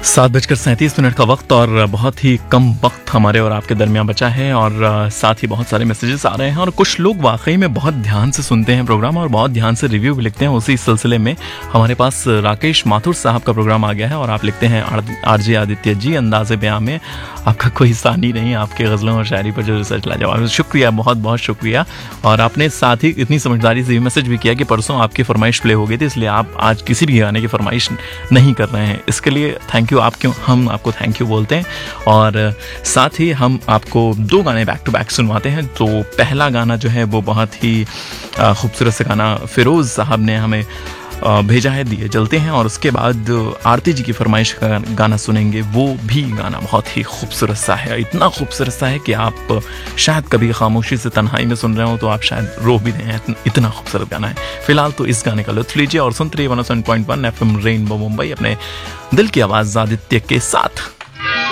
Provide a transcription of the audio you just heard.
7:37 का वक्त और बहुत ही कम वक्त हमारे और आपके दरमियान बचा है और साथ ही बहुत सारे मैसेजेस आ रहे हैं और कुछ लोग वाकई में बहुत ध्यान से सुनते हैं प्रोग्राम और बहुत ध्यान से रिव्यू भी लिखते हैं। उसी सिलसिले में हमारे पास राकेश माथुर साहब का प्रोग्राम आ गया है और आप लिखते हैं आरजे आदित्य जी, अंदाज़े बयां में आपका कोई सानी नहीं, आपके गज़लों और शायरी पर जो रिसर्च लाजवाब। शुक्रिया, बहुत बहुत शुक्रिया। और आपने साथ ही इतनी समझदारी से मैसेज भी किया कि परसों आपकी फरमाइश प्ले हो गई थी, इसलिए आप आज किसी भी गाने की फरमाइश नहीं कर रहे हैं। इसके लिए थैंक यू, हम आपको थैंक यू बोलते हैं। और साथ ही हम आपको 2 गाने बैक टू बैक सुनवाते हैं। तो पहला गाना जो है वो बहुत ही खूबसूरत सा गाना फिरोज़ साहब ने हमें भेजा है, दिए जलते हैं। और उसके बाद आरती जी की फरमाइश का गाना सुनेंगे, वो भी गाना बहुत ही खूबसूरत सा है, इतना खूबसूरत सा है कि आप शायद कभी खामोशी से तन्हाई में सुन रहे हो तो आप शायद रो भी दें, इतना खूबसूरत गाना है। फिलहाल तो इस गाने का लुत्फ लीजिए और सुनते रहिए 107.1 FM रेनबो मुंबई, अपने दिल की आवाज़ आदित्य के साथ।